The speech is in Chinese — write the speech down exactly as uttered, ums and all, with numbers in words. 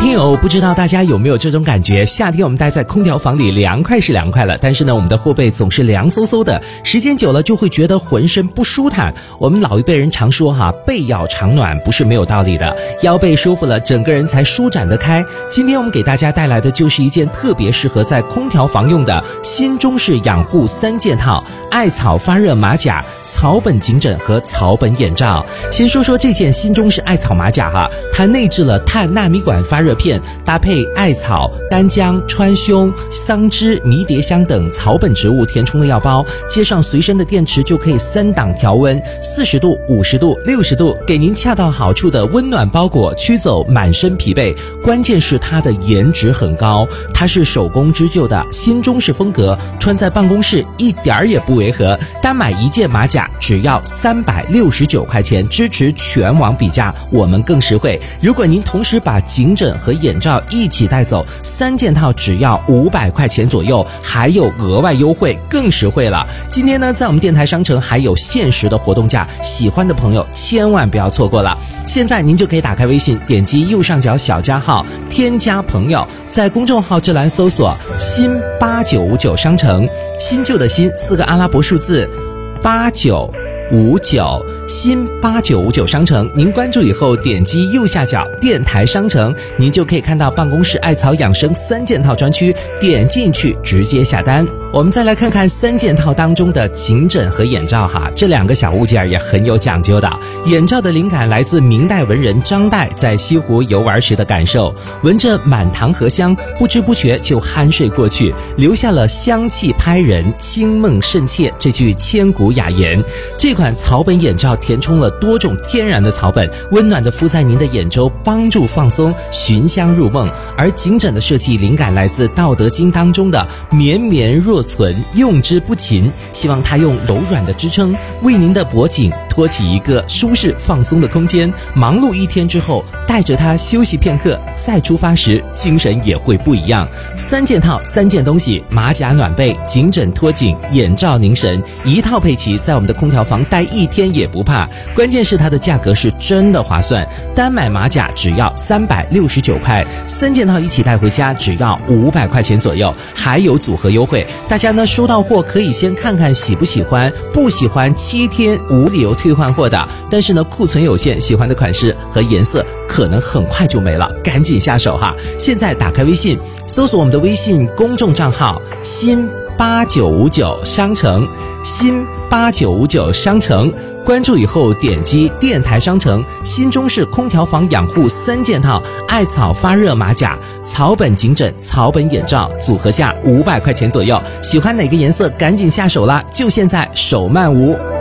听友，不知道大家有没有这种感觉，夏天我们待在空调房里凉快是凉快了，但是呢我们的后背总是凉飕飕的，时间久了就会觉得浑身不舒坦。我们老一辈人常说哈，背要常暖不是没有道理的，腰背舒服了整个人才舒展得开。今天我们给大家带来的就是一件特别适合在空调房用的新中式养护三件套，艾草发热马甲、草本颈枕和草本眼罩。先说说这件新中式艾草马甲哈，它内置了碳纳米管发热片，搭配艾草、干姜、川芎、桑枝、迷迭香等草本植物填充的药包，接上随身的电池就可以三档调温，四十度、五十度、六十度，给您恰到好处的温暖包裹，驱走满身疲惫。关键是它的颜值很高，它是手工织就的新中式风格，穿在办公室一点儿也不违和。单买一件马甲只要三百六十九块钱，支持全网比价，我们更实惠。如果您同时把颈枕和眼罩一起带走，三件套只要五百块钱左右，还有额外优惠，更实惠了。今天呢，在我们电台商城还有限时的活动价，喜欢的朋友千万不要错过了。现在您就可以打开微信，点击右上角小加号，添加朋友，在公众号这栏搜索新八九五九商城，新旧的新四个阿拉伯数字八九五九，新八九五九商城，您关注以后点击右下角电台商城，您就可以看到办公室艾草养生三件套专区，点进去直接下单。我们再来看看三件套当中的颈枕和眼罩哈，这两个小物件也很有讲究的。眼罩的灵感来自明代文人张岱在西湖游玩时的感受，闻着满堂荷香，不知不觉就酣睡过去，留下了香气拍人、清梦甚切这句千古雅言。这款草本眼罩填充了多种天然的草本，温暖地敷在您的眼周，帮助放松，寻香入梦。而颈枕的设计灵感来自《道德经》当中的绵绵若存，用之不勤，希望它用柔软的支撑为您的脖颈托起一个舒适放松的空间。忙碌一天之后，带着它休息片刻，再出发时精神也会不一样。三件套，三件东西，马甲暖背，颈枕托颈，眼罩凝神，一套配齐，在我们的空调房待一天也不怕。关键是它的价格是真的划算，单买马甲只要三百六十九块，三件套一起带回家只要五百块钱左右，还有组合优惠。大家呢收到货可以先看看喜不喜欢，不喜欢七天无理由退换货的，但是呢库存有限，喜欢的款式和颜色可能很快就没了，赶紧下手哈！现在打开微信，搜索我们的微信公众账号新八九五九商城，新八九五九商城，关注以后点击电台商城，新中式空调房养护三件套，艾草发热马甲、草本颈枕、草本眼罩，组合价五百块钱左右。喜欢哪个颜色赶紧下手啦，就现在，手慢无。